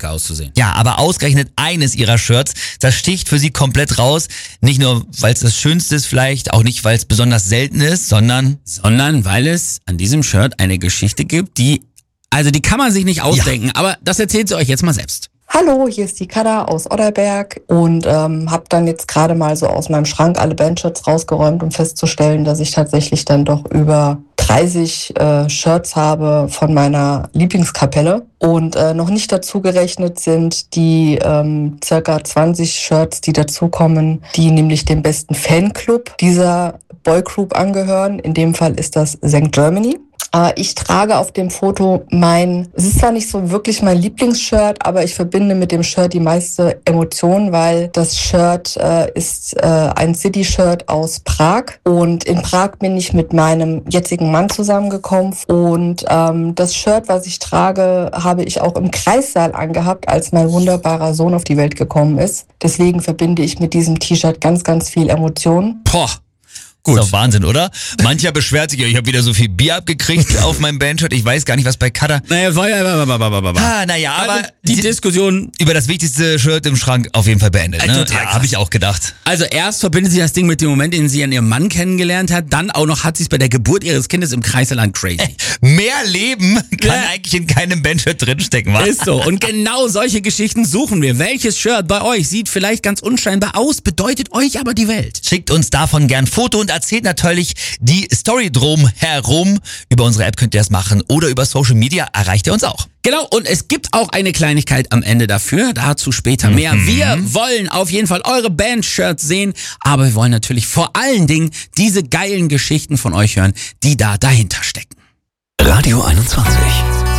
lecker auszusehen. Ja, aber ausgerechnet eines ihrer Shirts, das sticht für sie komplett raus. Nicht nur, weil es das Schönste ist vielleicht, auch nicht, weil es besonders selten ist, sondern weil es an diesem Shirt eine Geschichte gibt, die kann man sich nicht ausdenken, aber das erzählt sie euch jetzt mal selbst. Hallo, hier ist die Kada aus Odderberg und habe dann jetzt gerade mal so aus meinem Schrank alle Bandshirts rausgeräumt, um festzustellen, dass ich tatsächlich dann doch über 30 Shirts habe von meiner Lieblingskapelle. Und noch nicht dazu gerechnet sind die circa 20 Shirts, die dazukommen, die nämlich dem besten Fanclub dieser Boygroup angehören. In dem Fall ist das St. Germany. Ich trage auf dem Foto es ist zwar nicht so wirklich mein Lieblingsshirt, aber ich verbinde mit dem Shirt die meiste Emotion, weil das Shirt ist ein City-Shirt aus Prag. Und in Prag bin ich mit meinem jetzigen Mann zusammengekommen. Und das Shirt, was ich trage, habe ich auch im Kreissaal angehabt, als mein wunderbarer Sohn auf die Welt gekommen ist. Deswegen verbinde ich mit diesem T-Shirt ganz, ganz viel Emotion. Boah. Gut. Ist doch Wahnsinn, oder? Mancher beschwert sich, ich habe wieder so viel Bier abgekriegt auf meinem Bandshirt. Ich weiß gar nicht, was bei Kada... aber die Diskussion über das wichtigste Shirt im Schrank auf jeden Fall beendet. Ne? Total habe ich auch gedacht. Also erst verbindet sie das Ding mit dem Moment, den sie an ihrem Mann kennengelernt hat, dann auch noch hat sie es bei der Geburt ihres Kindes im Kreisland crazy. Mehr Leben kann eigentlich in keinem Bandshirt drinstecken, was? Ist so. Und genau solche Geschichten suchen wir. Welches Shirt bei euch sieht vielleicht ganz unscheinbar aus, bedeutet euch aber die Welt? Schickt uns davon gern Foto und erzählt natürlich die Story drum herum. Über unsere App könnt ihr das machen oder über Social Media erreicht ihr uns auch. Genau, und es gibt auch eine Kleinigkeit am Ende dafür, dazu später mehr. Wir wollen auf jeden Fall eure Bandshirts sehen, aber wir wollen natürlich vor allen Dingen diese geilen Geschichten von euch hören, die da dahinter stecken. Radio 21.